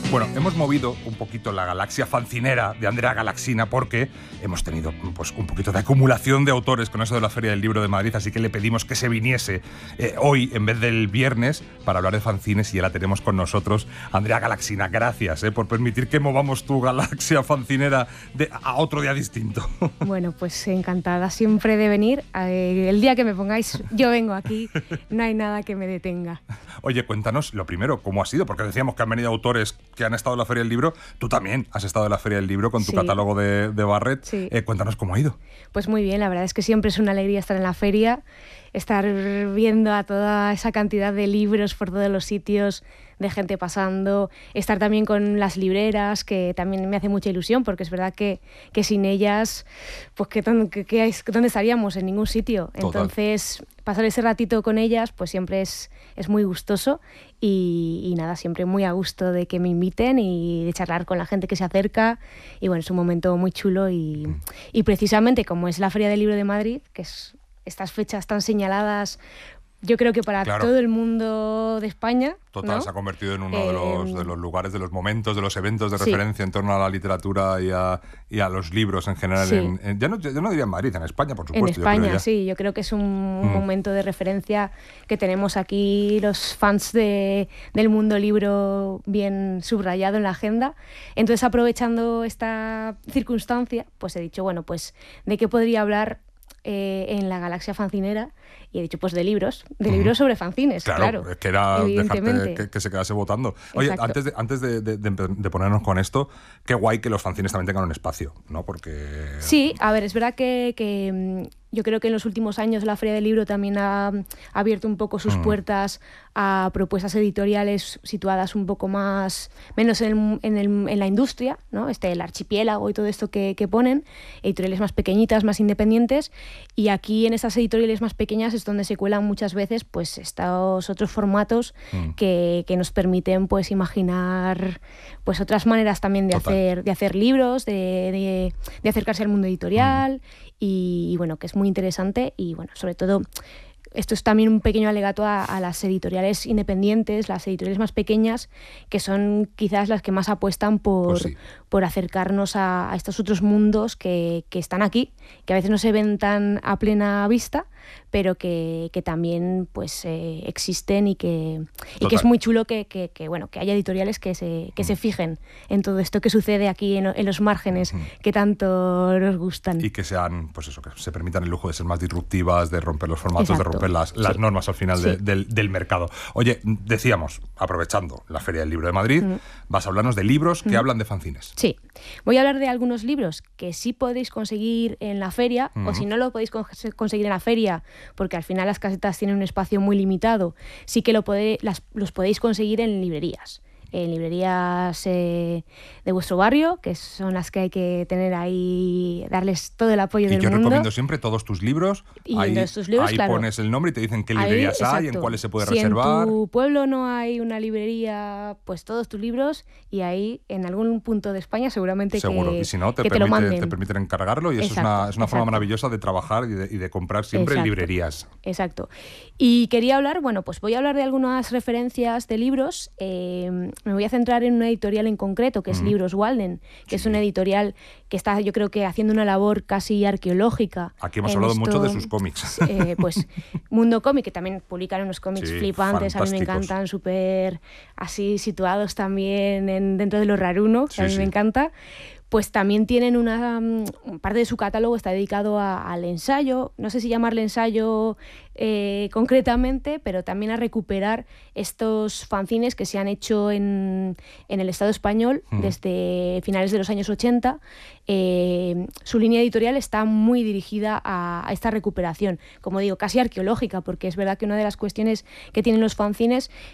Bueno, hemos movido un poquito la galaxia fancinera de Andrea Galaxina porque hemos tenido pues, un poquito de acumulación de autores con eso de la Feria del Libro de Madrid, así que le pedimos que se viniese hoy en vez del viernes para hablar de fanzines y ya la tenemos con nosotros. Andrea Galaxina, gracias por permitir que movamos tu galaxia fancinera a otro día distinto. Bueno, pues encantada siempre de venir. El día que me pongáis, yo vengo aquí, no hay nada que me detenga. Oye, cuéntanos lo primero, ¿cómo ha sido? Porque decíamos que han venido autores que han estado en la Feria del Libro. Tú también has estado en la Feria del Libro con tu catálogo de Barret. Sí. Cuéntanos cómo ha ido. Pues muy bien, la verdad es que siempre es una alegría estar en la feria, estar viendo a toda esa cantidad de libros por todos los sitios, de gente pasando, estar también con las libreras, que también me hace mucha ilusión, porque es verdad que sin ellas, pues ¿dónde estaríamos? En ningún sitio. Total. Entonces, pasar ese ratito con ellas, pues siempre es muy gustoso y nada, siempre muy a gusto de que me inviten y de charlar con la gente que se acerca. Y bueno, es un momento muy chulo y precisamente como es la Feria del Libro de Madrid, que es estas fechas tan señaladas, yo creo que para todo el mundo de España. Total, ¿no? Se ha convertido en uno de los lugares, de los momentos, de los eventos de sí. referencia en torno a la literatura y a los libros en general. Sí. Yo no diría en Madrid, en España, por supuesto. En España, sí. Yo creo que es un momento de referencia que tenemos aquí los fans del mundo libro bien subrayado en la agenda. Entonces, aprovechando esta circunstancia, pues he dicho, bueno, pues ¿de qué podría hablar en la galaxia fancinera? Y he dicho, pues de libros sobre fanzines, claro. Que era dejarte que se quedase votando. Oye, antes de ponernos con esto, qué guay que los fanzines también tengan un espacio, ¿no? Porque... Sí, a ver, es verdad que yo creo que en los últimos años la Feria del Libro también ha abierto un poco sus puertas a propuestas editoriales situadas un poco menos en la industria, ¿no? El archipiélago y todo esto que ponen, editoriales más pequeñitas, más independientes, y aquí en estas editoriales más pequeñas es donde se cuelan muchas veces pues estos otros formatos que nos permiten pues imaginar pues otras maneras también de hacer libros, de acercarse al mundo editorial y bueno, que es muy interesante y bueno, sobre todo esto es también un pequeño alegato a las editoriales independientes, las editoriales más pequeñas, que son quizás las que más apuestan por acercarnos a estos otros mundos que están aquí, que a veces no se ven tan a plena vista, pero que también pues existen y que es muy chulo que haya editoriales que se fijen en todo esto que sucede aquí en los márgenes que tanto nos gustan. Y que sean, pues eso, que se permitan el lujo de ser más disruptivas, de romper los formatos, de romper las normas al final del mercado. Oye, decíamos, aprovechando la Feria del Libro de Madrid, vas a hablarnos de libros que hablan de fanzines. Sí, voy a hablar de algunos libros que sí podéis conseguir en la feria, o si no lo podéis conseguir en la feria, porque al final las casetas tienen un espacio muy limitado, sí que los podéis conseguir en librerías. En librerías de vuestro barrio, que son las que hay que tener ahí, darles todo el apoyo del mundo. Y yo recomiendo siempre todos tus libros. Y ahí claro, pones el nombre y te dicen qué librerías hay, en cuáles se puede reservar. Si en tu pueblo no hay una librería, pues todos tus libros, y ahí en algún punto de España seguramente y si no, te permiten encargarlo y eso es una forma maravillosa de trabajar y de comprar siempre en librerías. Exacto. Y quería hablar, bueno, pues voy a hablar de algunas referencias de libros. Me voy a centrar en una editorial en concreto, que es Libros Walden, que es una editorial que está, yo creo que haciendo una labor casi arqueológica. Aquí hemos hablado mucho de sus cómics. Pues Mundo Cómic, que también publican unos cómics flipantes, a mí me encantan, súper así situados también dentro de lo raruno, que a mí me encanta. Pues también tienen una parte de su catálogo está dedicado al ensayo, no sé si llamarle ensayo concretamente, pero también a recuperar estos fanzines que se han hecho en el Estado español desde finales de los años 80. Su línea editorial está muy dirigida a esta recuperación, como digo, casi arqueológica, porque es verdad que una de las cuestiones que tienen los fanzines